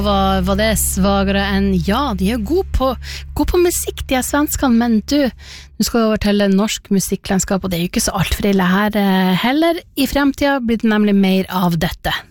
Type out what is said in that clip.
Var det svagere enn ja, de god på musikk, de svenskene, men nu skal vi over til norsk musikklandskap, og det jo ikke så alt for ille her heller. I fremtiden blir det nemlig mer av dette.